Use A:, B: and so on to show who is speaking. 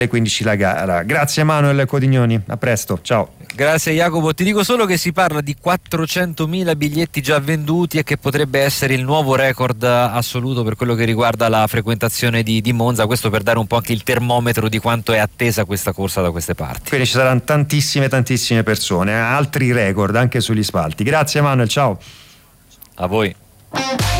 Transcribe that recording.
A: 15 la gara. Grazie Manuel Codignoni, a presto, ciao.
B: Grazie Jacopo, ti dico solo che si parla di 400.000 biglietti già venduti e che potrebbe essere il nuovo record assoluto per quello che riguarda la frequentazione di Monza, questo per dare un po' anche il termometro di quanto è attesa questa corsa da queste parti.
A: Quindi ci saranno tantissime persone, altri record anche sugli spalti. Grazie Manuel, ciao.
B: A voi.